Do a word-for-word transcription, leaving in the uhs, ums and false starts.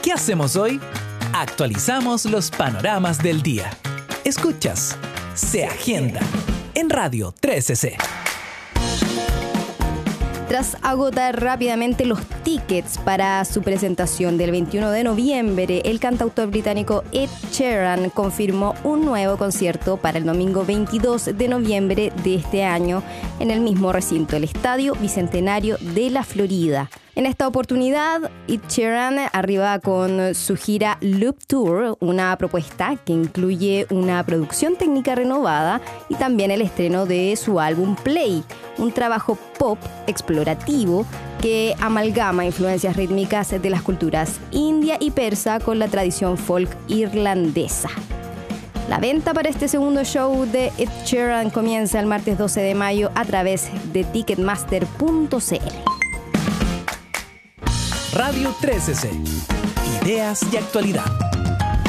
¿Qué hacemos hoy? Actualizamos los panoramas del día. Escuchas Se Agenda en Radio trece C. Tras agotar rápidamente los tickets para su presentación del veintiuno de noviembre, el cantautor británico Ed Sheeran confirmó un nuevo concierto para el domingo veintidós de noviembre de este año en el mismo recinto, el Estadio Bicentenario de la Florida. En esta oportunidad, Ed Sheeran arriba con su gira Loop Tour, una propuesta que incluye una producción técnica renovada y también el estreno de su álbum Play, un trabajo pop explorativo que amalgama influencias rítmicas de las culturas india y persa con la tradición folk irlandesa. La venta para este segundo show de Ed Sheeran comienza el martes doce de mayo a través de ticketmaster punto c l. Radio trece C. Ideas y actualidad.